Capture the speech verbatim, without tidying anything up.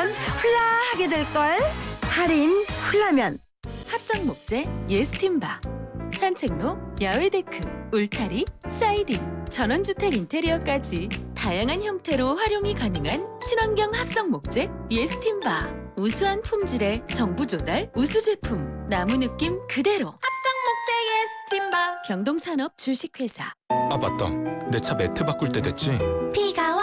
훌라하게 될걸. 할인 훌라면. 합성 목재 예스팀바, 산책로, 야외 데크, 울타리, 사이딩, 전원주택 인테리어까지 다양한 형태로 활용이 가능한 친환경 합성 목재 예스팀바. 우수한 품질의 정부 조달 우수 제품, 나무 느낌 그대로. 합성 목재 예스팀바. 경동산업 주식회사. 아 맞다, 내 차 매트 바꿀 때 됐지? 비가